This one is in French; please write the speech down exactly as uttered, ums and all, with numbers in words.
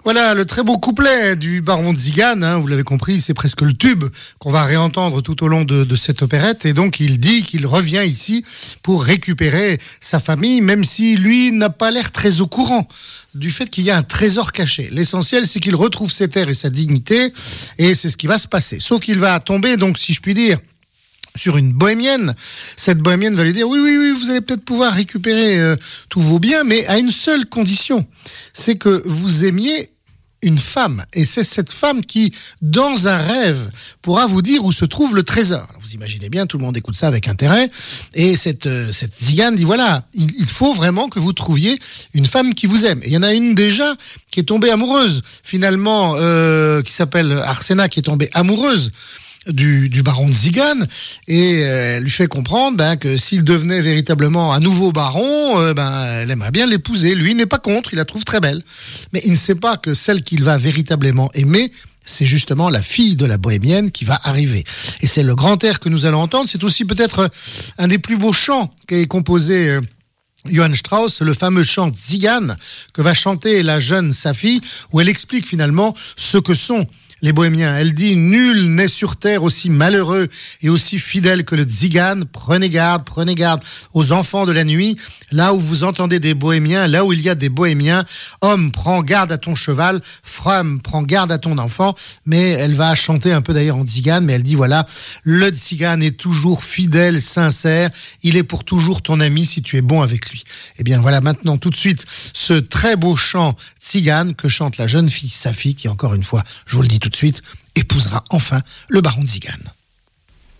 Voilà le très beau couplet du baron de Tzigan, hein, vous l'avez compris, c'est presque le tube qu'on va réentendre tout au long de, de cette opérette. Et donc il dit qu'il revient ici pour récupérer sa famille, même si lui n'a pas l'air très au courant du fait qu'il y a un trésor caché. L'essentiel, c'est qu'il retrouve ses terres et sa dignité, et c'est ce qui va se passer. Sauf qu'il va tomber, donc si je puis dire, sur une bohémienne. Cette bohémienne va lui dire oui, oui, oui, vous allez peut-être pouvoir récupérer euh, tous vos biens, mais à une seule condition, c'est que vous aimiez une femme. Et c'est cette femme qui, dans un rêve, pourra vous dire où se trouve le trésor. Alors, vous imaginez bien, tout le monde écoute ça avec intérêt. Et cette, euh, cette Tzigan dit voilà, il, il faut vraiment que vous trouviez une femme qui vous aime. Et il y en a une déjà qui est tombée amoureuse, finalement, euh, qui s'appelle Arsena, qui est tombée amoureuse Du, du baron de Tzigan, et euh, elle lui fait comprendre ben, que s'il devenait véritablement un nouveau baron, euh, ben, elle aimerait bien l'épouser. Lui n'est pas contre, il la trouve très belle. Mais il ne sait pas que celle qu'il va véritablement aimer, c'est justement la fille de la bohémienne qui va arriver. Et c'est le grand air que nous allons entendre. C'est aussi peut-être un des plus beaux chants qu'a composé euh, Johann Strauss, le fameux chant Tzigan que va chanter la jeune Safi, où elle explique finalement ce que sont les bohémiens. Elle dit « Nul n'est sur terre aussi malheureux et aussi fidèle que le Tzigan. Prenez garde, prenez garde aux enfants de la nuit. Là où vous entendez des bohémiens, là où il y a des bohémiens, homme, prends garde à ton cheval. Femme, prends garde à ton enfant. » Mais elle va chanter un peu d'ailleurs en Tzigan, mais elle dit voilà, le Tzigan est toujours fidèle, sincère. Il est pour toujours ton ami si tu es bon avec lui. Et bien voilà maintenant tout de suite ce très beau chant Tzigan que chante la jeune fille Safi qui, encore une fois, je vous le dis tout de suite, épousera enfin le baron de Tzigan.